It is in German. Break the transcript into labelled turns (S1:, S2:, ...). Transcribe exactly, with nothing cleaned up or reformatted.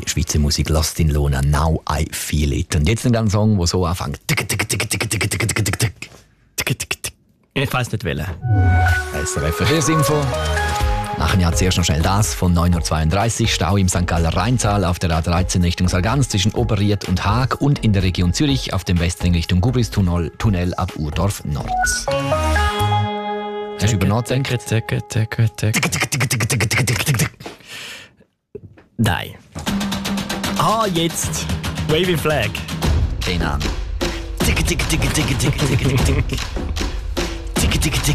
S1: Schweizer Musik, lasst in Lona, Now I Feel It. Und jetzt ein Song, der so anfängt.
S2: Ich weiss nicht welchen.
S1: S R F Verkehrsinfo. Nachher ja zuerst noch schnell das von neun Uhr zweiunddreißig. Stau im Sankt Galler Rheintal auf der A dreizehn Richtung Sargans zwischen Oberried und Haag und in der Region Zürich auf dem Westring Richtung Gubristunnel Tunnel ab Urdorf Nord. Hast du über nachdenken?
S2: Nein. Ah, jetzt. Wavy Flag.
S1: Den an.